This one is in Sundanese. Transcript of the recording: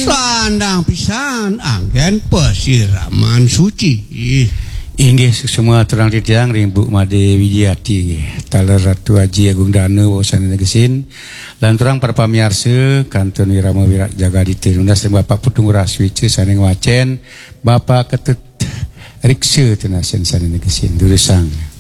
Sandang pisan anggen pesiraman suci. Inggih semua terang titiang rimbu Made Widiati taler Ratu Haji Agung Dana wawasan negesin lan terang para pamiarsa kanton Wirama Wirat Jaga di Tinunda Bapak Putung Raswice saneng wacen Bapak Ketut Rikse tenasen saneng negesin durusang